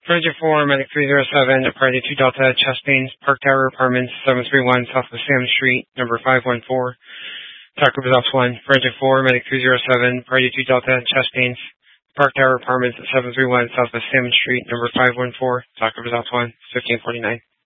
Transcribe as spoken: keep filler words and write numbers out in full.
Forensic four, Medic three zero seven, Priority two Delta, chest pains, Park Tower Apartments, seven three one Southwest Salmon Street, number five one four. Taco Results one, Forensic four, Medic three zero seven, Priority two Delta, chest pains, Park Tower Apartments, seven three one Southwest Salmon Street, number five one four. Taco Results one, fifteen forty-nine.